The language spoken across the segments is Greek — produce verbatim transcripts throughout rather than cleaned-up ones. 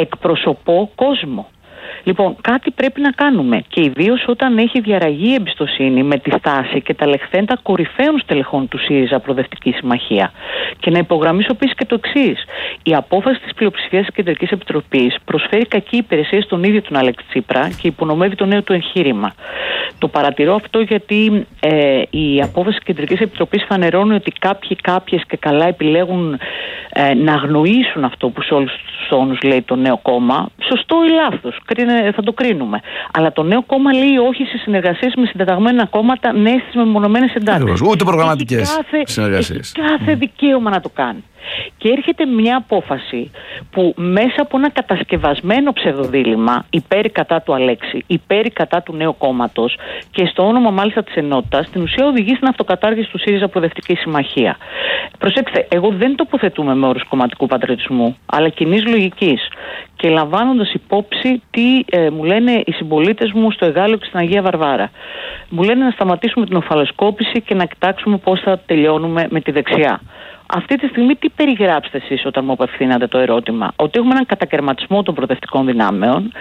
εκπροσωπώ κόσμο. Λοιπόν, κάτι πρέπει να κάνουμε και ιδίως όταν έχει διαραγεί η εμπιστοσύνη με τη στάση και τα λεχθέντα κορυφαίων στελεχών του ΣΥΡΙΖΑ Προοδευτική Συμμαχία. Και να υπογραμμίσω επίσης και το εξής. Η απόφαση της πλειοψηφίας της Κεντρικής Επιτροπής προσφέρει κακή υπηρεσία στον ίδιο τον Αλέξη Τσίπρα και υπονομεύει το νέο του εγχείρημα. Το παρατηρώ αυτό γιατί ε, η απόφαση της Κεντρικής Επιτροπής φανερώνει ότι κάποιοι, κάποιες και καλά επιλέγουν ε, να αγνοήσουν αυτό που σε όλους τους τόνους λέει το νέο κόμμα. Σωστό ή λάθος, θα το κρίνουμε. Αλλά το νέο κόμμα λέει όχι σε συνεργασίες με συντεταγμένα κόμματα, ναι στις μεμονωμένες εντάσεις. Ούτε προγραμματικές συνεργασίες. Έχει κάθε δικαίωμα να το κάνει. Και έρχεται μια απόφαση που μέσα από ένα κατασκευασμένο ψευδοδήλημα υπέρ κατά του Αλέξη, υπέρ κατά του νέου κόμματος και στο όνομα μάλιστα της ενότητας, στην ουσία οδηγεί στην αυτοκατάργηση του ΣΥΡΙΖΑ Προοδευτική Συμμαχία. Προσέξτε, εγώ δεν τοποθετούμε με όρους κομματικού πατριωτισμού, αλλά κοινής λογικής. Και λαμβάνοντας υπόψη τι ε, μου λένε οι συμπολίτες μου στο Εγάλεο και στην Αγία Βαρβάρα. Μου λένε να σταματήσουμε την οφαλοσκόπηση και να κοιτάξουμε πώς θα τελειώνουμε με τη δεξιά. Αυτή τη στιγμή τι περιγράψετε εσείς όταν μου απευθύνατε το ερώτημα? Ότι έχουμε έναν κατακαιρματισμό των προοδευτικών δυνάμεων.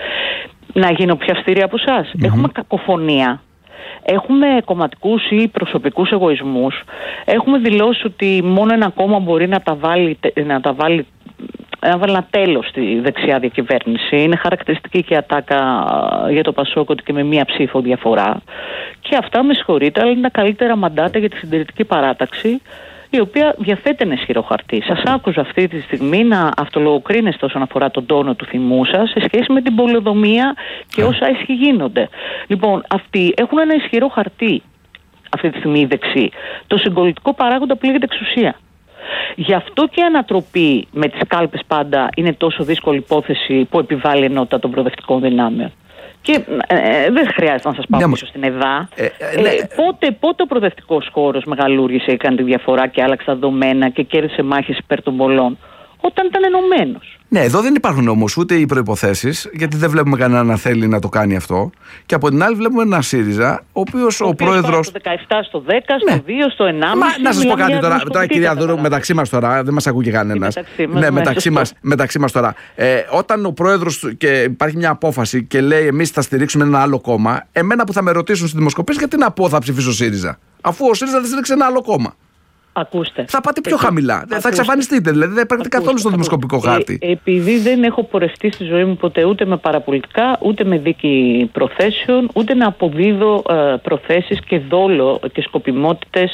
Να γίνω πιο αυστηρή από εσάς. Mm-hmm. Έχουμε κακοφωνία. Έχουμε κομματικούς ή προσωπικούς εγωισμούς. Έχουμε δηλώσει ότι μόνο ένα κόμμα μπορεί να τα βάλει, να τα βάλει να βάλει ένα τέλος στη δεξιά διακυβέρνηση. Είναι χαρακτηριστική και η ατάκα για το Πασόκ ότι και με μία ψήφο διαφορά. Και αυτά, με συγχωρείτε, αλλά είναι τα καλύτερα μαντάτα για τη συντηρητική παράταξη, η οποία διαθέτει ένα ισχυρό χαρτί. Σας άκουσα αυτή τη στιγμή να αυτολογοκρίνεστε όσον αφορά τον τόνο του θυμού σας σε σχέση με την πολεοδομία και όσα έσχη γίνονται. Λοιπόν, αυτοί έχουν ένα ισχυρό χαρτί αυτή τη στιγμή οι δεξιοί. Το συγκολητικό παράγοντα που λέγεται εξουσία. Γι' αυτό και η ανατροπή με τις κάλπες πάντα είναι τόσο δύσκολη υπόθεση που επιβάλλει η ενότητα των προοδευτικών δυνάμεων. Και ε, δεν χρειάζεται να σας πάω πίσω στην ΕΔΑ. Ε, ε, ναι. ε, πότε, πότε ο προοδευτικός χώρος μεγαλούργησε, έκανε τη διαφορά και άλλαξε τα δεδομένα και κέρδισε μάχες υπέρ των πολλών? Όταν ήταν ενωμένος. Ναι, εδώ δεν υπάρχουν όμως ούτε οι προϋποθέσεις, γιατί δεν βλέπουμε κανένα να θέλει να το κάνει αυτό. Και από την άλλη βλέπουμε ένα ΣΥΡΙΖΑ, ο οποίος ο, ο πρόεδρος. Στο δεκαεπτά, στο δέκα, στο ναι. δύο, στο ενάμιση. Μα, να σας πω κάτι τώρα, τώρα κυρία Δούρου, μεταξύ μας τώρα, δεν μας ακούει κανένας. Μεταξύ μας, ναι, μεταξύ μας, μεταξύ μας τώρα. Ε, όταν ο πρόεδρος και υπάρχει μια απόφαση και λέει εμείς θα στηρίξουμε ένα άλλο κόμμα, εμένα που θα με ρωτήσουν στη δημοσκοπήσεις, γιατί να πω θα ψηφίσω ΣΥΡΙΖΑ, αφού ο ΣΥΡΙΖΑ δεν στηρίξει ένα άλλο κόμμα. Ακούστε. Θα πάτε πιο χαμηλά. Ακούστε. Θα εξαφανιστείτε. Δηλαδή δεν υπάρχει καθόλου στο δημοσκοπικό χάρτη. Ε, επειδή δεν έχω πορευτεί στη ζωή μου ποτέ ούτε με παραπολιτικά, ούτε με δίκη προθέσεων, ούτε να αποδίδω ε, προθέσεις και δόλο και σκοπιμότητες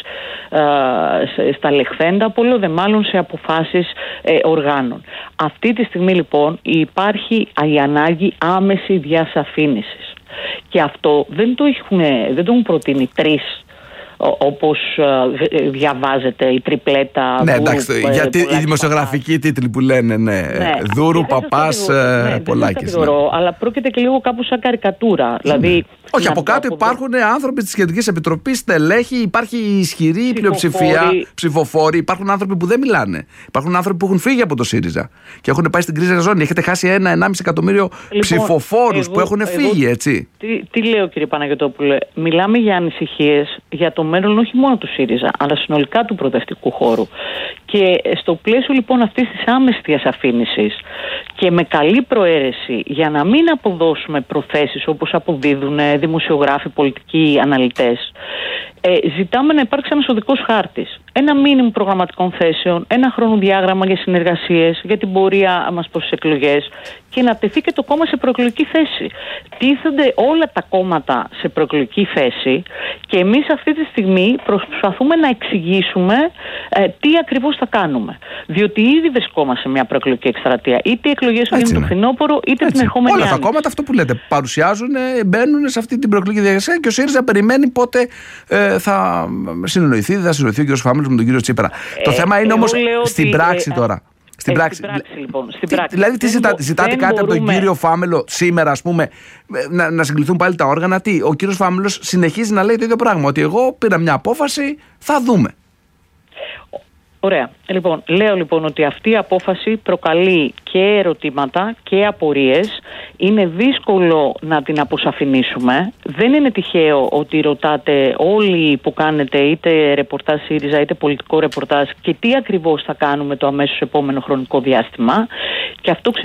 ε, στα λεχθέντα, πολλό δε μάλλον σε αποφάσεις ε, οργάνων. Αυτή τη στιγμή λοιπόν υπάρχει η ανάγκη άμεση διασαφήνισης. Και αυτό δεν το έχουν, δεν το έχουν προτείνει τρεις, όπως uh, διαβάζεται η τριπλέτα. Ναι, Δούρου, εντάξει, ε, γιατί οι δημοσιογραφικοί τίτλοι που λένε, ναι, ναι. Δούρου, Παπάς, ε, Πολάκης. Ναι, αλλά πρόκειται και λίγο κάπου σαν καρικατούρα. Ναι. Δηλαδή, όχι, από κάτω υπάρχουν άνθρωποι της Κεντρικής Επιτροπής, στελέχη, υπάρχει ισχυρή πλειοψηφία, ψηφοφόροι. Υπάρχουν άνθρωποι που δεν μιλάνε. Υπάρχουν άνθρωποι που έχουν φύγει από το ΣΥΡΙΖΑ και έχουν πάει στην κρίζα ζώνη. Έχετε χάσει ένα ενάμιση εκατομμύριο λοιπόν, ψηφοφόρους που έχουν φύγει, εγώ, έτσι. Τι, τι λέω, κύριε Παναγιωτόπουλε, μιλάμε για ανησυχίες για το μέλλον όχι μόνο του ΣΥΡΙΖΑ, αλλά συνολικά του προοδευτικού χώρου. Και στο πλαίσιο λοιπόν αυτής της άμεσης διασαφήνισης και με καλή προαίρεση, για να μην αποδώσουμε προθέσεις όπως αποδίδουν δημοσιογράφοι, πολιτικοί αναλυτές, ε, ζητάμε να υπάρξει ένας οδικός χάρτης. Ένα μήνυμο προγραμματικών θέσεων, ένα χρονοδιάγραμμα για συνεργασίες, για την πορεία μας προς τις εκλογές και να τεθεί και το κόμμα σε προεκλογική θέση. Τίθενται όλα τα κόμματα σε προεκλογική θέση και εμείς αυτή τη στιγμή προσπαθούμε να εξηγήσουμε ε, τι ακριβώς θα κάνουμε. Διότι ήδη βρισκόμαστε σε μια προεκλογική εκστρατεία. Είτε οι εκλογές γίνουν το φθινόπωρο, είτε Έτσι. την ερχόμενη Όλα άνοιξη. τα κόμματα αυτό που λέτε παρουσιάζουν, μπαίνουν σε αυτή την προεκλογική διαδικασία και ο ΣΥΡΙΖΑ περιμένει πότε ε, θα συνεννοηθεί, θα συνεννοηθεί ο κ. Φάμελος με τον κύριο Τσίπρα. Ε, το θέμα είναι όμως στην πράξη ε, τώρα. Στην ε, πράξη. Στην πράξη, λοιπόν. Στην τι, πράξη. Δηλαδή, τι ζητά, ζητάτε κάτι μπορούμε... από τον κύριο Φάμελο σήμερα, ας πούμε, να, να συγκληθούν πάλι τα όργανα? Τι, ο κύριος Φάμελος συνεχίζει να λέει το ίδιο πράγμα, ότι εγώ πήρα μια απόφαση, θα δούμε. Ωραία. Λοιπόν, λέω λοιπόν ότι αυτή η απόφαση προκαλεί και ερωτήματα και απορίες. Είναι δύσκολο να την αποσαφηνίσουμε. Δεν είναι τυχαίο ότι ρωτάτε όλοι που κάνετε είτε ρεπορτάζ ΣΥΡΙΖΑ είτε πολιτικό ρεπορτάζ και τι ακριβώς θα κάνουμε το αμέσως επόμενο χρονικό διάστημα. Και αυτό